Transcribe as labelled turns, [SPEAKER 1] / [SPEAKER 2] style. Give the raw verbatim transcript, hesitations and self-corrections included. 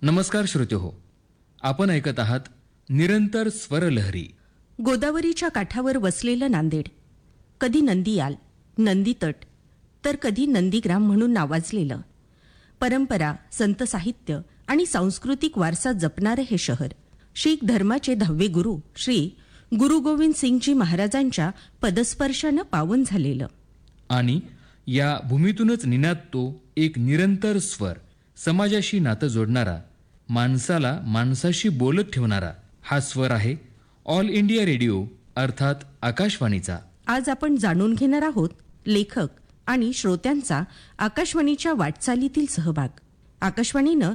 [SPEAKER 1] नमस्कार श्रोतेहो, आपण ऐकत आहात निरंतर स्वरलहरी.
[SPEAKER 2] गोदावरीच्या काठावर वसलेलं नांदेड, कधी नंदियाल, नंदीतट तर कधी नंदीग्राम म्हणून नावाजलेलं. परंपरा, संत साहित्य आणि सांस्कृतिक वारसा जपणारं हे शहर शीख धर्माचे दहावे गुरु श्री गुरु गोविंद सिंगजी महाराजांच्या पदस्पर्शानं पावन झालेलं.
[SPEAKER 1] आणि या भूमीतूनच निनादतो एक निरंतर स्वर, समाजाशी नातं जोडणारा, माणसाला माणसाशी बोलत ठेवणारा हा स्वर आहे ऑल इंडिया रेडिओ अर्थात आकाशवाणीचा.
[SPEAKER 2] आज आपण जाणून घेणार आहोत लेखक आणि श्रोत्यांचा आकाशवाणीच्या वाटचालीतील सहभाग. आकाशवाणीनं